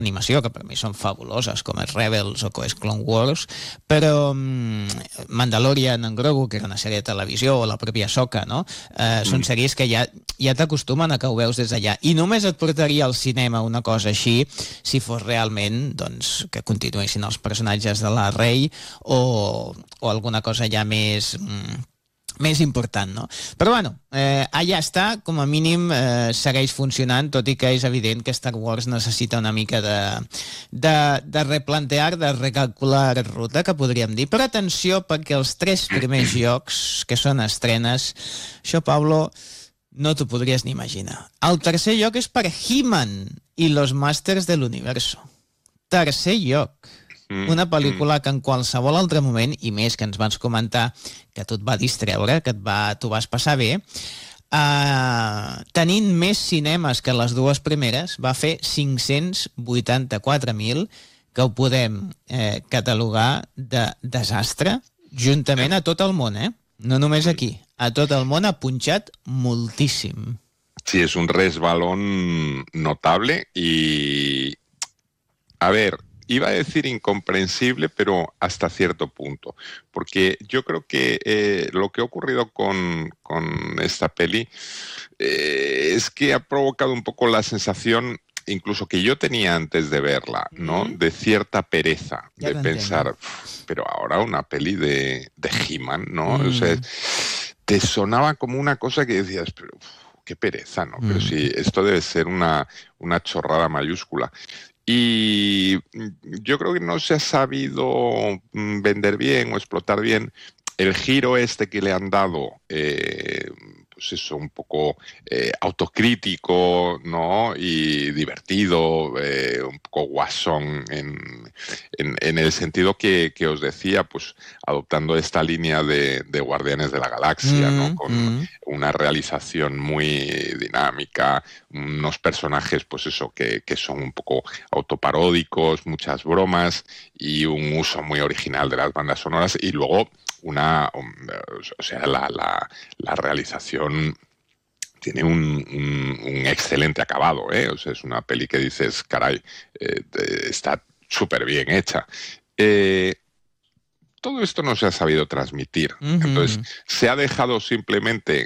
d'animació, que per mi són fabuloses, com és Rebels o com és Clone Wars, però Mandalorian, en Grogu, que era una sèrie de televisió, o la pròpia Ahsoka, no? Són sèries que ja t'acostumen a que ho veus des d'allà. I només et portaria al cinema una cosa així si fos realment doncs, que continuessin els personatges de la Rey o alguna cosa ja més important, no? Però bueno, allà està, com a mínim segueix funcionant, tot i que és evident que Star Wars necessita una mica de replantear, de recalcular ruta, que podríem dir. Però atenció, perquè els 3 primers jocs, que són estrenes, això, Pablo, no t'ho podries ni imaginar. El tercer lloc és per He-Man i los Masters de l'Universo. Tercer lloc. Una pel·lícula que en qualsevol altre moment, i més que ens vas comentar que tu et va distreure, que t'ho vas passar bé, tenint més cinemes que les 2 primeres, va fer 584.000, que ho podem catalogar de desastre, juntament a tot el món, no només aquí. A tot el món ha punxat moltíssim. Sí, es un resbalón notable y... A ver... Iba a decir incomprensible, pero hasta cierto punto, porque yo creo que lo que ha ocurrido con esta peli es que ha provocado un poco la sensación, incluso que yo tenía antes de verla, ¿no? De cierta pereza, de pensar, pero ahora una peli de He-Man, ¿no? O sea, te sonaba como una cosa que decías, pero qué pereza, ¿no? Pero sí, esto debe ser una chorrada mayúscula. Y yo creo que no se ha sabido vender bien o explotar bien el giro este que le han dado, pues eso, un poco autocrítico, ¿no? Y divertido, un poco guasón en el sentido que os decía, pues adoptando esta línea de Guardianes de la Galaxia, ¿no? Con una realización muy dinámica, unos personajes, pues eso, que son un poco autoparódicos, muchas bromas y un uso muy original de las bandas sonoras, y luego la realización tiene un excelente acabado, O sea, es una peli que dices, caray, está súper bien hecha. Todo esto no se ha sabido transmitir. Entonces, se ha dejado simplemente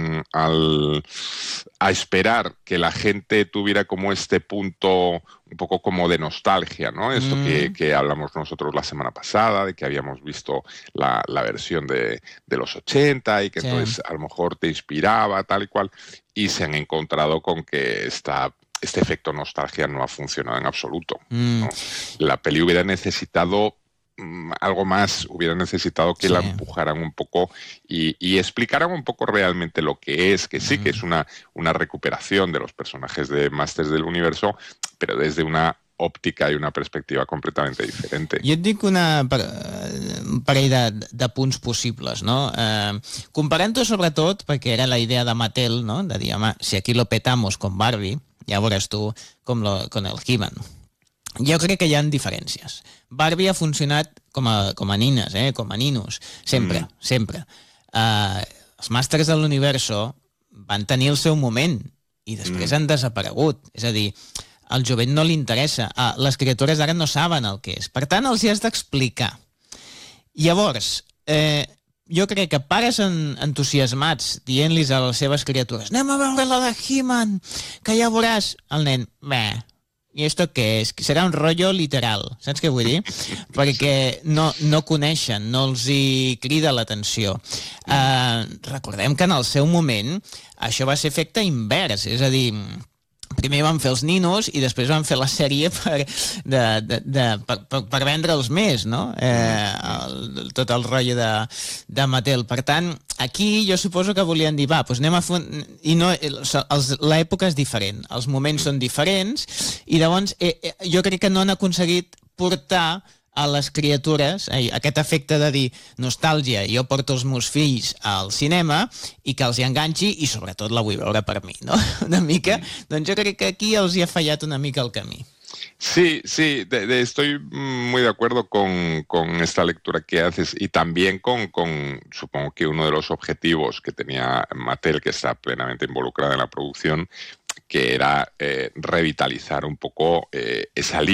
a esperar que la gente tuviera como este punto un poco como de nostalgia, ¿no? Esto que hablamos nosotros la semana pasada, de que habíamos visto la versión de los 80 y que entonces a lo mejor te inspiraba, tal y cual, y se han encontrado con que este efecto nostalgia no ha funcionado en absoluto, ¿no? La peli hubiera necesitado algo más, hubiera necesitado que la empujaran un poco y explicaran un poco realmente lo que es, que sí que es una recuperación de los personajes de Masters del Universo, pero desde una òptica i una perspectiva completament diferent. Jo et dic un parell de punts possibles, no? Comparant-ho sobretot, perquè era la idea de Mattel, no? De dir, home, si aquí lo petamos con Barbie, ja veuràs tu con el He-Man. Jo crec que hi ha diferències. Barbie ha funcionat com a nines, com a ninos, sempre. Els Màsters de l'Universo van tenir el seu moment i després han desaparegut. És a dir, al jovent no li interessa. Les criatures d'ara no saben el que és. Per tant, els hi has d'explicar. Llavors, jo crec que pares entusiasmats dient-los a les seves criatures anem a veure la de He-Man, que ja veuràs. El nen, ¿y esto qué es? Serà un rotllo literal, saps què vull dir? Perquè no coneixen, no els hi crida l'atenció. Recordem que en el seu moment això va ser efecte invers, és a dir, primer van fer els ninos i després van fer la sèrie per vendre'ls més, no? Tot el rotllo de Mattel. Per tant, aquí jo suposo que volien dir, doncs anem a fer... I no, l'època és diferent, els moments són diferents, i llavors jo crec que no han aconseguit portar a les criatures aquest efecte de dir nostàlgia, jo porto els meus fills al cinema i que els hi enganxi i sobretot la vull veure per mi, no? Una mica, doncs jo crec que aquí els hi ha fallat una mica el camí. Sí, estoy muy de acuerdo con esta lectura que haces y también con supongo que uno de los objetivos que tenía Mattel, que está plenamente involucrada en la producción, que era revitalizar un poco esa